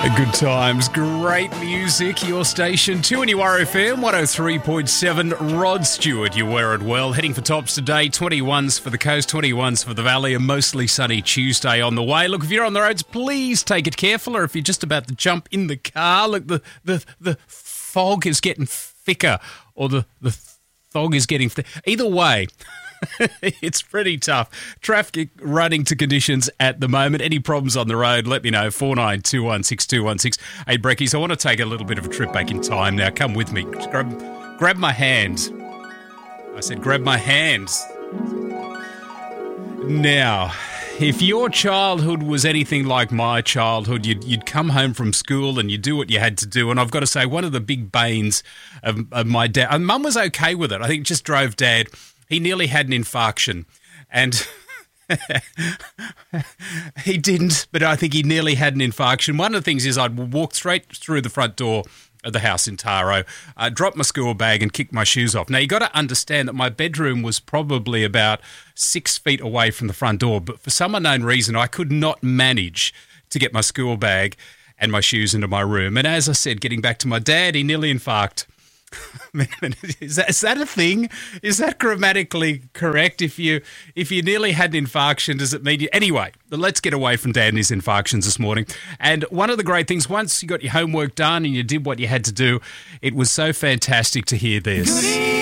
Good times, great music, your station, 2NUR FM, 103.7, Rod Stewart, you wear it well. Heading for tops today, 21s for the coast, 21s for the valley, a mostly sunny Tuesday on the way. Look, if you're on the roads, please take it careful, or if you're just about to jump in the car, look, the fog is getting thicker, or the fog is getting thicker. Either way, it's pretty tough. Traffic running to conditions at the moment. Any problems on the road, let me know. 49216216. Hey, Brekkies, I want to take a little bit of a trip back in time now. Come with me. Grab my hand. I said grab my hand. Now, if your childhood was anything like my childhood, you'd come home from school and you'd do what you had to do. And I've got to say, one of the big banes of my dad, and Mum was okay with it. I think it just drove Dad. He nearly had an infarction, and he didn't, but I think he nearly had an infarction. One of the things is I'd walk straight through the front door of the house in Taro, drop my school bag and kick my shoes off. Now, you got to understand that my bedroom was probably about 6 feet away from the front door, but for some unknown reason, I could not manage to get my school bag and my shoes into my room. And as I said, getting back to my dad, he nearly infarcted. Is that a thing? Is that grammatically correct? If you nearly had an infarction, does it mean you... Anyway, let's get away from Dad and his infarctions this morning. And one of the great things, once you got your homework done and you did what you had to do, it was so fantastic to hear this.